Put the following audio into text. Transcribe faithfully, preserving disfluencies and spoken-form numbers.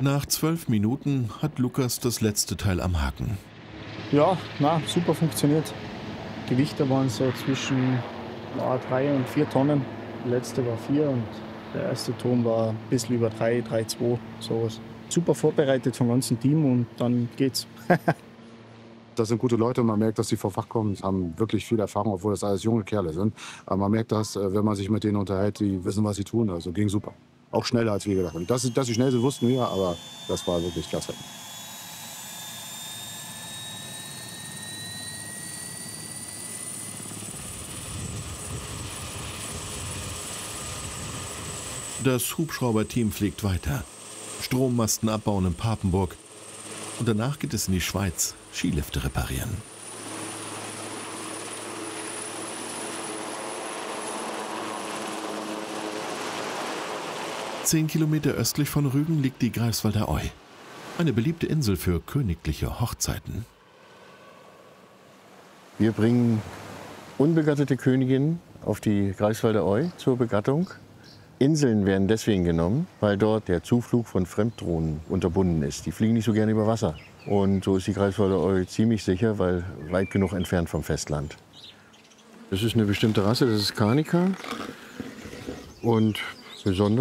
Nach zwölf Minuten hat Lukas das letzte Teil am Haken. Ja, na, super funktioniert. Gewichte waren so zwischen ja, drei und vier Tonnen. Der letzte war vier und der erste Turm war ein bisschen über drei, drei, zwei, sowas. Super vorbereitet vom ganzen Team und dann geht's. Das sind gute Leute, man merkt, dass sie vom Fach kommen, haben wirklich viel Erfahrung, obwohl das alles junge Kerle sind. Aber man merkt das, wenn man sich mit denen unterhält, die wissen, was sie tun. Also ging super. Auch schneller, als wir gedacht haben. Dass, dass sie schnell sind, wussten wir, aber das war wirklich klasse. Das Hubschrauberteam fliegt weiter. Strommasten abbauen in Papenburg. Und danach geht es in die Schweiz, Skilifte reparieren. Zehn Kilometer östlich von Rügen liegt die Greifswalder Eu. Eine beliebte Insel für königliche Hochzeiten. Wir bringen unbegattete Königinnen auf die Greifswalder Eu zur Begattung. Inseln werden deswegen genommen, weil dort der Zuflug von Fremddrohnen unterbunden ist. Die fliegen nicht so gerne über Wasser. Und so ist die Greifswalder Eu ziemlich sicher, weil weit genug entfernt vom Festland. Das ist eine bestimmte Rasse, das ist Carnica. Und besonders